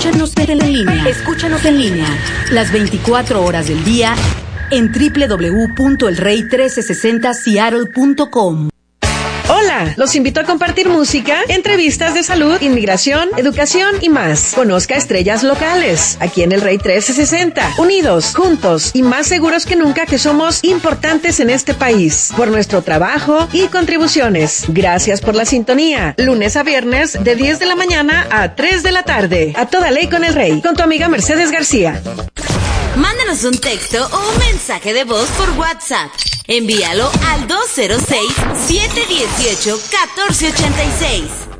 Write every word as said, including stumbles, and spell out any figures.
Escúchanos en línea. Escúchanos en línea. Las veinticuatro horas del día en doble u doble u doble u punto el rey trece sesenta seattle punto com. Hola, los invito a compartir música, entrevistas de salud, inmigración, educación y más. Conozca estrellas locales, aquí en El Rey trece sesenta. Unidos, juntos y más seguros que nunca que somos importantes en este país. Por nuestro trabajo y contribuciones. Gracias por la sintonía. Lunes a viernes de diez de la mañana a tres de la tarde. A toda ley con El Rey, con tu amiga Mercedes García. Mándanos un texto o un mensaje de voz por WhatsApp. Envíalo al dos cero seis, siete uno ocho, uno cuatro ocho seis.